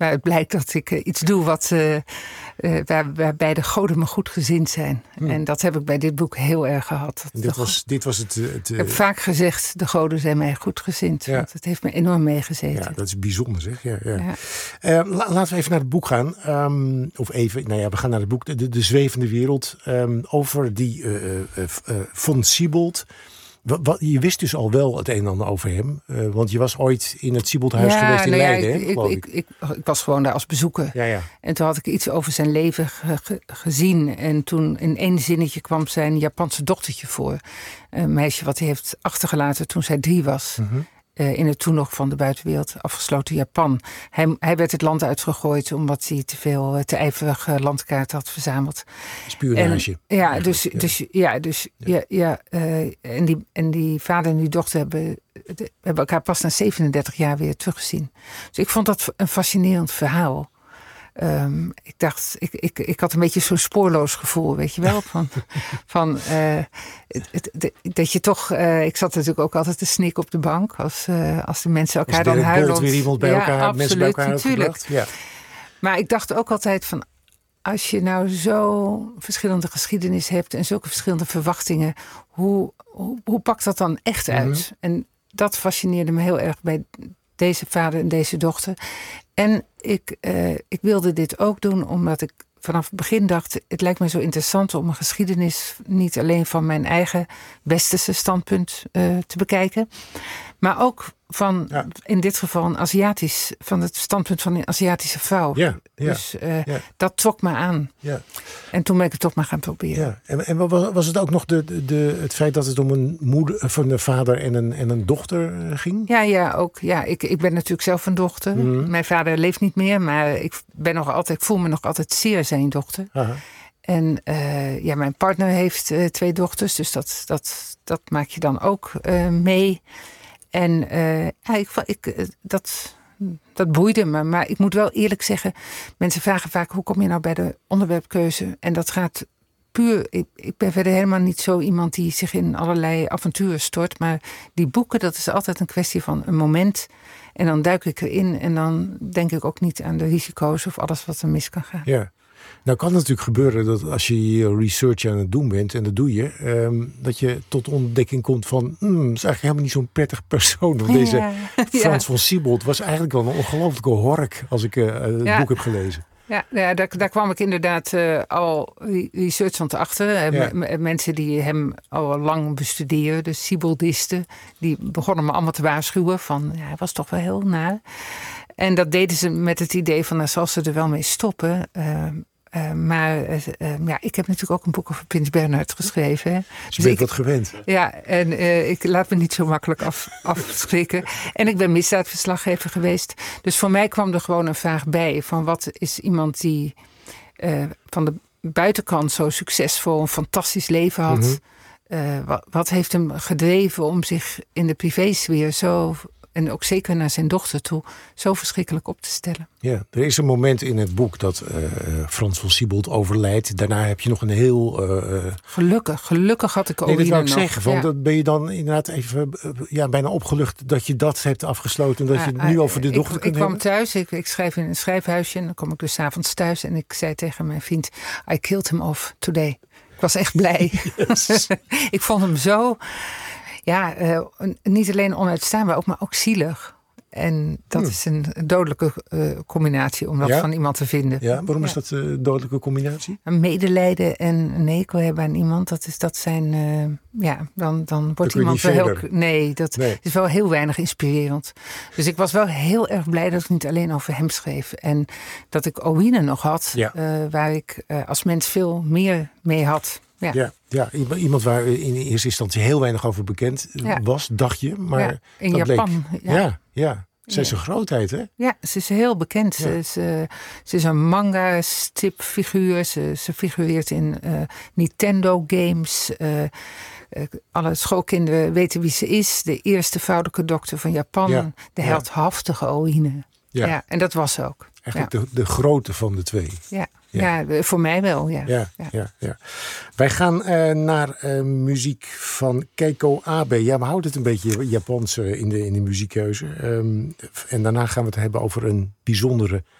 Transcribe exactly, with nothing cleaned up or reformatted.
waaruit blijkt dat ik uh, iets doe wat, uh, uh, waar, waarbij de goden me goed gezind zijn. Hmm. En dat heb ik bij dit boek heel erg gehad. Dit was, dit was het... het ik heb vaak gezegd, de goden zijn mij goed gezind. Ja. Want het heeft me enorm meegezeten. Ja, dat is bijzonder zeg. Ja, ja. Ja. Uh, la, laten we even naar het boek gaan. Um, of even, nou ja, we gaan naar het boek De, de Zwevende Wereld. Um, over die uh, uh, uh, von Siebold. Wat, wat, je wist dus al wel het een en ander over hem. Uh, want je was ooit in het Sieboldhuis ja, geweest in nou Leiden. Ja, ik, hè, ik, ik, ik, ik was gewoon daar als bezoeker. Ja, ja. En toen had ik iets over zijn leven ge, ge, gezien. En toen in één zinnetje kwam zijn Japanse dochtertje voor. Een meisje wat hij heeft achtergelaten toen zij drie was. Mm-hmm. Uh, in het toen nog van de buitenwereld afgesloten Japan. Hij, hij werd het land uitgegooid omdat hij te veel, te ijverig uh, landkaarten had verzameld. Spionage. En, ja, dus, ja. dus ja, dus ja, ja uh, en, die, en die vader en die dochter hebben, de, hebben elkaar pas na zevenendertig jaar weer teruggezien. Dus ik vond dat een fascinerend verhaal. Um, ik dacht, ik, ik, ik had een beetje zo'n spoorloos gevoel, weet je wel. Van, van uh, het, het, het, dat je toch, uh, ik zat natuurlijk ook altijd te snikken op de bank als, uh, als de mensen elkaar dan huilend. weer iemand bij elkaar, ja, absoluut, mensen bij elkaar natuurlijk. Ja. Maar ik dacht ook altijd van, als je nou zo verschillende geschiedenis hebt en zulke verschillende verwachtingen, hoe, hoe, hoe pakt dat dan echt uit? Mm-hmm. En dat fascineerde me heel erg bij deze vader en deze dochter. En ik, uh, ik wilde dit ook doen omdat ik vanaf het begin dacht, het lijkt me zo interessant om een geschiedenis niet alleen van mijn eigen westerse standpunt uh, te bekijken, maar ook van, ja. in dit geval, een Aziatisch, van het standpunt van een Aziatische vrouw. Ja, ja, dus uh, ja. dat trok me aan. Ja. En toen ben ik het toch maar gaan proberen. Ja. En, en was het ook nog de, de, de, het feit dat het om een moeder, van een vader en een, en een dochter ging? Ja, ja, ook. Ja, ik, ik ben natuurlijk zelf een dochter. Mm-hmm. Mijn vader leeft niet meer, maar ik ben nog altijd, ik voel me nog altijd zeer zijn dochter. Aha. En uh, ja, mijn partner heeft uh, twee dochters, dus dat, dat, dat maak je dan ook uh, mee. En uh, ja, ik, ik, dat, dat boeide me. Maar ik moet wel eerlijk zeggen, mensen vragen vaak, hoe kom je nou bij de onderwerpkeuze? En dat gaat puur, ik, ik ben verder helemaal niet zo iemand die zich in allerlei avonturen stort. Maar die boeken, dat is altijd een kwestie van een moment. En dan duik ik erin en dan denk ik ook niet aan de risico's of alles wat er mis kan gaan. Ja. Nou kan het natuurlijk gebeuren dat als je je research aan het doen bent, en dat doe je, um, dat je tot ontdekking komt van, hmm, dat is eigenlijk helemaal niet zo'n prettig persoon. Of deze ja, Frans ja. von Siebold was eigenlijk wel een ongelooflijke hork als ik uh, het ja. boek heb gelezen. Ja, ja daar, daar kwam ik inderdaad uh, al research aan te achter. Ja. M- mensen die hem al lang bestuderen, de Sieboldisten, die begonnen me allemaal te waarschuwen van, ja, hij was toch wel heel naar. En dat deden ze met het idee van, nou zal ze er wel mee stoppen. Uh, Uh, maar uh, uh, ja, ik heb natuurlijk ook een boek over Prins Bernhard geschreven. Hè. Dus je bent wat gewend. Ja, en uh, ik laat me niet zo makkelijk af, afschrikken. En ik ben misdaadverslaggever geweest. Dus voor mij kwam er gewoon een vraag bij. Van wat is iemand die uh, van de buitenkant zo succesvol, een fantastisch leven had. Mm-hmm. Uh, wat, wat heeft hem gedreven om zich in de privésfeer zo, en ook zeker naar zijn dochter toe, zo verschrikkelijk op te stellen. Ja, er is een moment in het boek dat uh, Frans von Siebold overlijdt. Daarna heb je nog een heel... Uh, gelukkig, gelukkig had ik ook nee, dat nog. wou ik zeggen. Van, ja. Dat ben je dan inderdaad even uh, ja, bijna opgelucht dat je dat hebt afgesloten. Dat ja, je het nu uh, over de dochter ik, kunt ik kwam hebben. thuis, ik, ik schrijf in een schrijfhuisje en dan kom ik dus 's avonds thuis. En ik zei tegen mijn vriend, I killed him off today. Ik was echt blij. Yes. Ik vond hem zo... Ja, uh, niet alleen onuitstaanbaar, maar ook zielig. En dat hmm. is een dodelijke uh, combinatie om dat ja? van iemand te vinden. Ja, waarom ja. is dat een uh, dodelijke combinatie? Een medelijden en een hekel hebben aan iemand, dat is dat zijn, uh, ja, dan, dan wordt iemand wel heel... Nee, dat nee. is wel heel weinig inspirerend. Dus ik was wel heel erg blij dat ik niet alleen over hem schreef. En dat ik Owine nog had, ja. uh, waar ik uh, als mens veel meer mee had. Ja. Ja, ja, iemand waar in eerste instantie heel weinig over bekend ja. was, dacht je. Maar ja, in dat Japan. Bleek, ja, ja, ja. Ze is een grootheid, hè? Ja, ze is heel bekend. Ja. Ze, is, uh, ze is een manga-stripfiguur. Ze, ze figureert in uh, Nintendo-games. Uh, uh, alle schoolkinderen weten wie ze is. De eerste vrouwelijke dokter van Japan. Ja. De heldhaftige Owine. Ja. Ja, en dat was ze ook. Eigenlijk ja. de, de grote van de twee. Ja. Ja. ja, voor mij wel, ja. ja, ja. ja, ja. Wij gaan uh, naar uh, muziek van Keiko Abe. Ja, we houden het een beetje Japans uh, in, de, in de muziekkeuze. Um, en daarna gaan we het hebben over een bijzondere